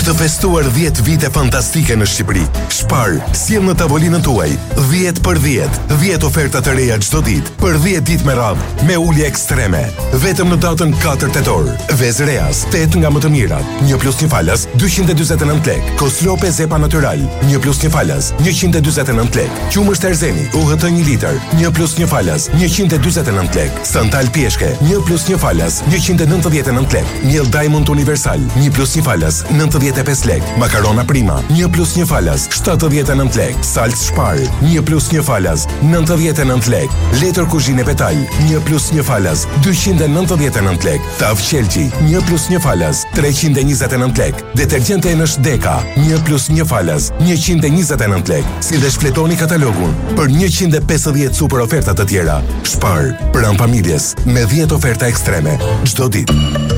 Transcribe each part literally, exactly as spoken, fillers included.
të festuar dhjetë vite fantastike në Shqipëri. Spar, sjell në tavolinën tuaj dhjetë për dhjetë, dhjetë oferta të reja çdo ditë, për dhjetë ditë me radhë, me ulje ekstreme. Vetëm në datën katër tetor. Vezë Reas, tetë nga më të mirat, një plus një falas, dyqind e dyzet e nëntë lekë. Koslope Zepa Natural, një plus një falas, njëqind e dyzet e nëntë lekë. Qumësht Erzeni, U H T një litër, një plus një falas, njëqind e dyzet e nëntë lekë. Santal Pjeshke, një plus një falas, njëqind e nëntëdhjetë e nëntë lekë. Miell Diamond Universal, një plus një falas, nëntëdhjetë e pesë lekë. Makarona Prima, një plus një falas, shtatëdhjetë e nëntë lekë. Salc Spar, një plus një falas, nëntëdhjetë e nëntë lekë. Letër kuzhinë Petal, një plus një falas, dyqind e nëntëdhjetë e nëntë lekë. Tav Qelqi, një plus një falas, treqind e njëzet e nëntë lekë. Detergjente Enësh Deka, një plus një falas, njëqind e njëzet e nëntë lekë. Si dhe shfletoni katalogun për njëqind e pesëdhjetë super oferta të tjera. Spar, pranë familjes, me dhjetë oferta ekstreme çdo ditë.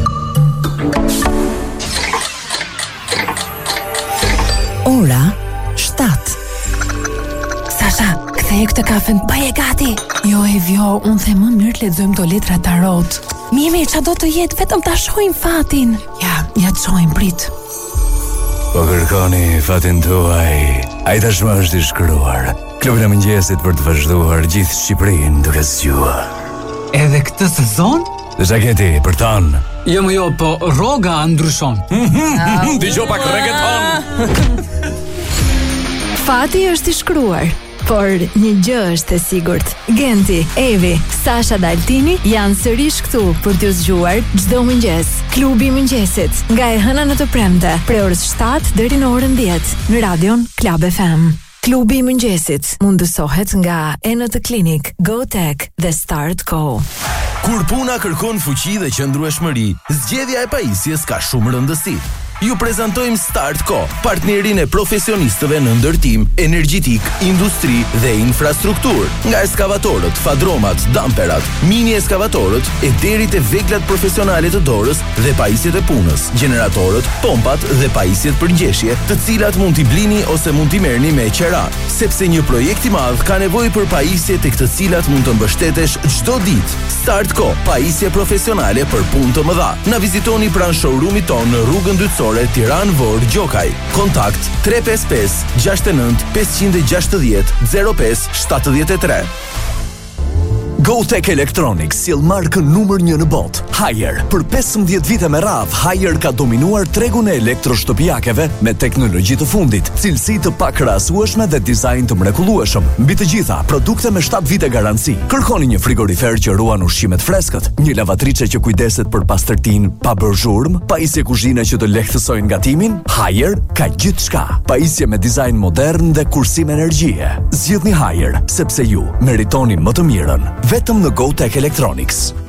Ora shtatë. Sasha, kthej këtë kafen, baje gati. Jo e vjo, unë the më mirë të lexojmë këto letra tarot. Mimi, ç'a do të jetë, vetëm ta shohim fatin. Ja, ja të shohim, prit. Po kërkoni fatin tuaj. Ai tashmë është i shkruar. Klubin e mëngjesit për të vazhduar gjithë Shqipërinë duke zgjuar. Edhe këtë sezon? Dhe zaketi, për tanë. Jo më jo, po rroga ndryshon. Dëgjoj pak reggaeton. Fati është i shkruar, por një gjë është e sigurt. Genti, Evi, Sasha dhe Altini janë sërish këtu për t'ju zgjuar çdo mëngjes. Klubi i mëngjesit, nga e hëna në të premte, prej orës shtatë deri në orën dhjetë, në radion Club F M. Klubi i mëngjesit mundësohet nga Enët Clinic, GoTech dhe Start Co. Kur puna kërkon fuqi dhe qëndrueshmëri, zgjedhja e pajisjes ka shumë rëndësi. Ju prezantojmë Start Co, partnerin e profesionistëve në ndërtim, energjitik, industri dhe infrastruktur. Nga eskavatorët, fadromat, damperat, mini eskavatorët, e deri te veglat profesionale të dorës dhe pajisjet e punës, generatorët, pompat dhe pajisjet për ngjeshje, të cilat mund t'i blini ose mund t'i merrni me qera, sepse një projekt i madh ka nevojë për pajisje tek të cilat mund të mbështetesh çdo ditë. Start Co, pajisje profesionale për punë të mëdha. Na vizitoni pranë showroomit tonë në rrugën Dytësore, Tiranë Vor Gjokaj. Kontakt tre pesë pesë gjashtë nëntë pesë gjashtëdhjetë zero pesë shtatëdhjetë e tre. GoTech Electronics sjell markën numër një në botë, Haier. Për pesëmbëdhjetë vite me radhë, Haier ka dominuar tregun e elektroshtëpiakeve me teknologji të fundit, cilësi të pakrahasueshme dhe dizajn të mrekullueshëm. Mbi të gjitha, produkte me shtatë vite garanci. Kërkoni një frigorifer që ruan ushqimet freskët, një lavatriçe që kujdeset për pastërtinë pa bërë zhurmë, pajisje kuzhine që të lehtësojnë gatimin, Haier ka gjithçka. Pajisje me dizajn modern dhe kursim energjie. Zgjidhni Haier, sepse ju meritoni më të mirën. Vetëm në GoTech Electronics.